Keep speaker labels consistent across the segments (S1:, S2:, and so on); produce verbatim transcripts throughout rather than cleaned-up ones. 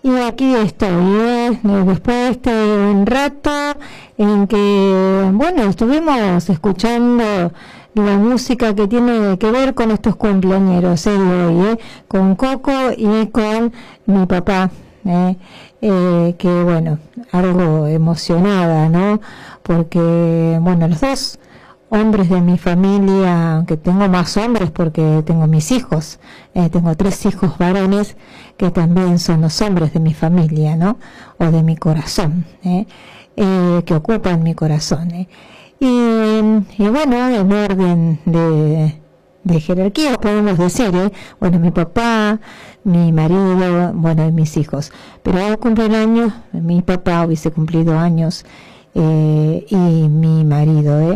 S1: Y aquí estoy, ¿eh? Después de este rato en que, bueno, estuvimos escuchando la música que tiene que ver con estos cumpleañeros, ¿eh? De hoy, ¿eh? Con Coco y con mi papá, ¿eh? Eh, que, bueno, algo emocionada, ¿no? Porque, bueno, los dos hombres de mi familia, aunque tengo más hombres porque tengo mis hijos, eh, tengo tres hijos varones que también son los hombres de mi familia, ¿no? O de mi corazón, ¿eh? Eh, que ocupan mi corazón, ¿eh? Y, y bueno, en orden de, de jerarquía podemos decir, ¿eh? Bueno, mi papá, mi marido, bueno, y mis hijos. Pero ahora cumplen años, mi papá hubiese cumplido años, eh, y mi marido, ¿eh?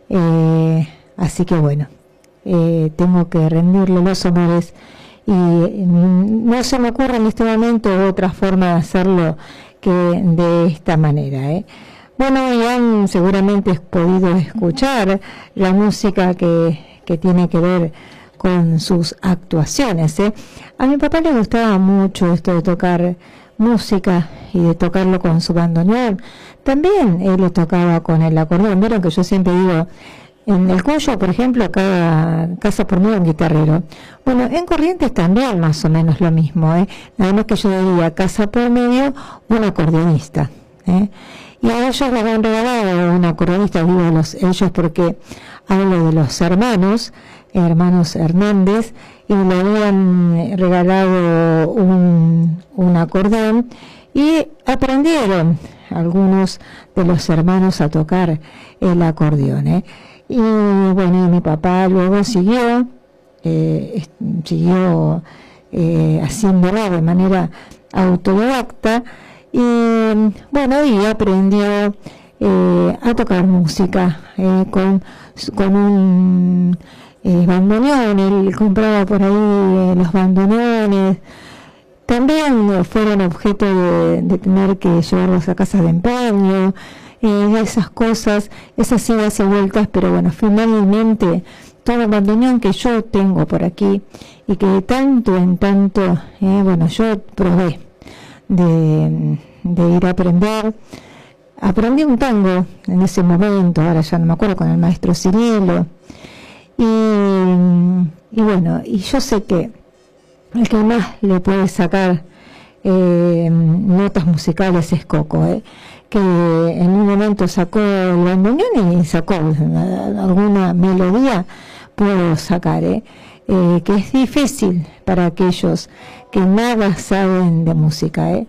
S1: Eh, así que bueno, eh, tengo que rendirle los honores y mm, no se me ocurre en este momento otra forma de hacerlo que de esta manera, ¿eh? Bueno, ya han seguramente podido escuchar la música que, que tiene que ver con sus actuaciones, ¿eh? A mi papá le gustaba mucho esto de tocar música y de tocarlo con su bandoneón. También él lo tocaba con el acordeón. Vieron que yo siempre digo, en el Cuyo, por ejemplo, cada casa por medio un guitarrero. Bueno, en Corrientes también más o menos lo mismo, ¿eh? Nada más que yo diría casa por medio un acordeonista, ¿eh? Y a ellos les han regalado un acordeonista, digo los, ellos porque hablo de los hermanos, hermanos Hernández, y le habían regalado un, un acordeón y aprendieron algunos de los hermanos a tocar el acordeón, ¿eh? Y bueno, y mi papá luego siguió, eh, siguió eh, haciéndolo de manera autodidacta y bueno, y aprendió eh, a tocar música eh, con, con un eh, bandoneón. Él compraba por ahí eh, los bandoneones. También fueron objeto de, de tener que llevarlos a casa de empeño, eh, esas cosas, esas idas y vueltas, pero bueno, finalmente todo el bandoneón que yo tengo por aquí y que de tanto en tanto, eh, bueno, yo probé de, de ir a aprender, aprendí un tango en ese momento, ahora ya no me acuerdo, con el maestro Cirilo, y, y bueno, y yo sé que el que más le puede sacar eh, notas musicales es Coco, eh, que en un momento sacó el bandoneón y sacó alguna melodía, puedo sacar, eh, eh, que es difícil para aquellos que nada saben de música, eh.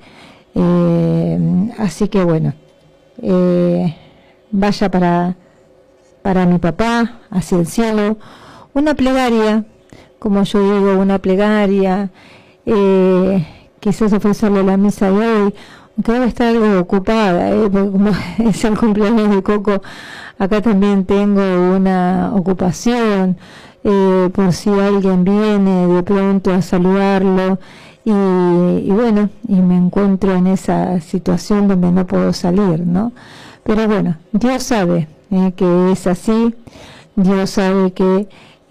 S1: Eh, así que bueno, eh, vaya para, para mi papá, hacia el cielo, una plegaria, como yo digo, una plegaria, eh, quizás ofrecerle la misa de hoy, aunque debe estar algo ocupada, eh, porque como es el cumpleaños de Coco, acá también tengo una ocupación, eh, por si alguien viene de pronto a saludarlo, y, y bueno, y me encuentro en esa situación donde no puedo salir, ¿no? Pero bueno, Dios sabe eh, que es así, Dios sabe que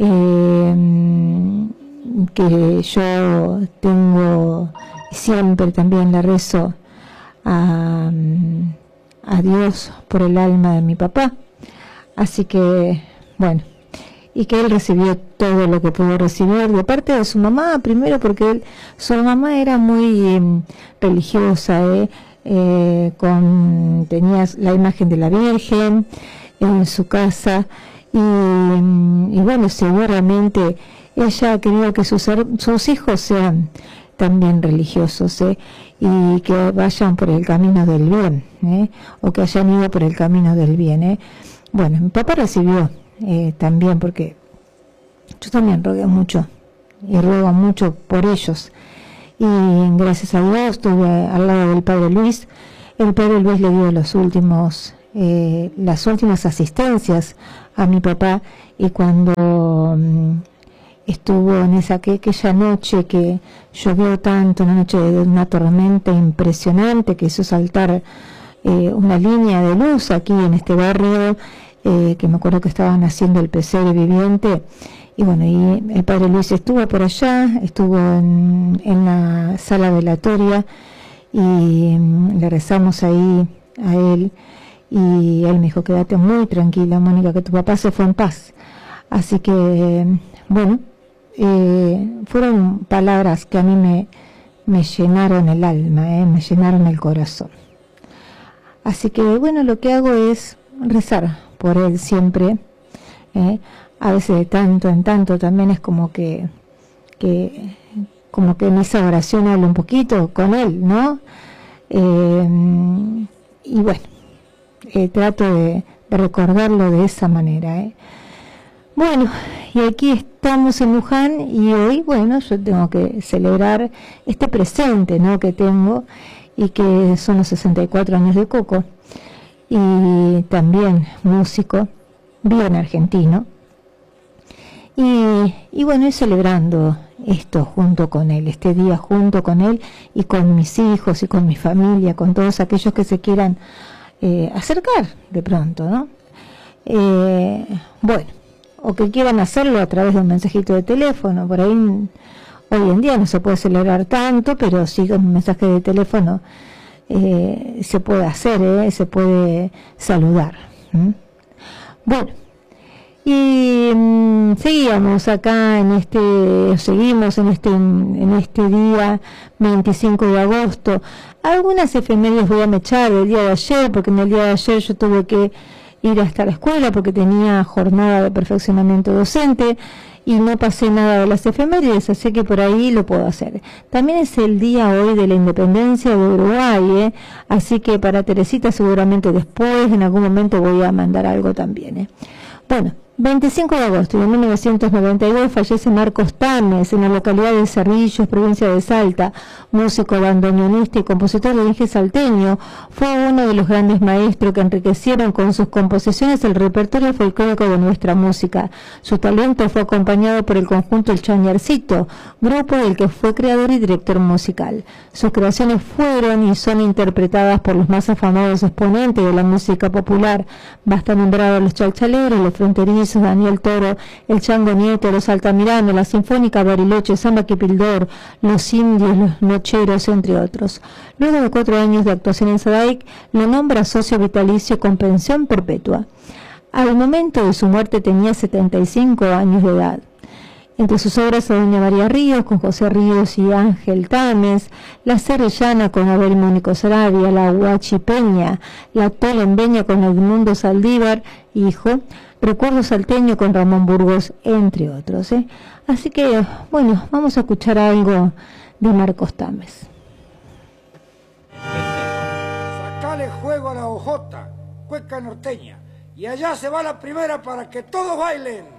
S1: Eh, que yo tengo, siempre también le rezo a, a Dios por el alma de mi papá, así que bueno, y que él recibió todo lo que pudo recibir de parte de su mamá, primero porque él, su mamá era muy eh, religiosa, eh, eh, con, tenía la imagen de la Virgen en su casa. Y, y bueno, seguramente ella quería que sus, sus hijos sean también religiosos, ¿eh? Y que vayan por el camino del bien, ¿eh? O que hayan ido por el camino del bien, ¿eh? Bueno, mi papá recibió eh, también, porque yo también rogué mucho y ruego mucho por ellos, y gracias a Dios estuve al lado del Padre Luis. El Padre Luis le dio los últimos eh, las últimas asistencias a mi papá, y cuando um, estuvo en esa que, aquella noche que llovió tanto, una noche de una tormenta impresionante que hizo saltar eh, una línea de luz aquí en este barrio, eh, que me acuerdo que estaban haciendo el pesebre viviente, y bueno, y el Padre Luis estuvo por allá, estuvo en, en la sala velatoria, y um, le rezamos ahí a él, y él me dijo, quédate muy tranquila, Mónica, que tu papá se fue en paz. Así que, bueno, eh, fueron palabras que a mí me, me llenaron el alma, eh, me llenaron el corazón. Así que, bueno, lo que hago es rezar por él siempre, eh, a veces de tanto en tanto también es como que, que como que en esa oración hablo un poquito con él, ¿no? Eh, y bueno, eh, trato de, de recordarlo de esa manera, ¿eh? Bueno, y aquí estamos en Luján y hoy, bueno, yo tengo que celebrar este presente, ¿no?, que tengo, y que son los sesenta y cuatro años de Coco, y también músico, bien argentino, y, y bueno, y celebrando esto junto con él, este día junto con él y con mis hijos y con mi familia, con todos aquellos que se quieran eh, acercar de pronto, ¿no? Eh, bueno, o que quieran hacerlo a través de un mensajito de teléfono. Por ahí hoy en día no se puede celebrar tanto, pero sí con un mensaje de teléfono eh, se puede hacer, eh, se puede saludar. ¿Mm? Bueno, y mmm, seguíamos acá en este, seguimos en este, en este día veinticinco de agosto. Algunas efemérides voy a mechar del día de ayer, porque en el día de ayer yo tuve que ir hasta la escuela porque tenía jornada de perfeccionamiento docente y no pasé nada de las efemérides, así que por ahí lo puedo hacer. También es el día hoy de la independencia de Uruguay, ¿eh? Así que para Teresita seguramente después, en algún momento, voy a mandar algo también, ¿eh? Bueno, veinticinco de agosto de mil novecientos noventa y dos fallece Marcos Tames en la localidad de Cerrillos, provincia de Salta, músico, bandoneonista y compositor de origen salteño. Fue uno de los grandes maestros que enriquecieron con sus composiciones el repertorio folclórico de nuestra música. Su talento fue acompañado por el conjunto El Chañarcito, grupo del que fue creador y director musical. Sus creaciones fueron y son interpretadas por los más afamados exponentes de la música popular. Basta nombrar a los chalchaleros, los fronterizos, Daniel Toro, el Chango Nieto, los Altamirano, la Sinfónica Bariloche, Samba Quipildor, los Indios, los Nocheros, entre otros. Luego de cuatro años de actuación en Sadaic, lo nombra socio vitalicio con pensión perpetua. Al momento de su muerte tenía setenta y cinco años de edad. Entre sus obras a Doña María Ríos, con José Ríos y Ángel Tames, La Serrellana con Abel Mónico Sarabia, La Huachipeña, La Tolembeña con Edmundo Saldívar, hijo, Recuerdo Salteño con Ramón Burgos, entre otros, ¿eh? Así que, bueno, vamos a escuchar algo de Marcos Tames.
S2: Sacale juego a la ojota, cueca norteña, y allá se va la primera para que todos bailen.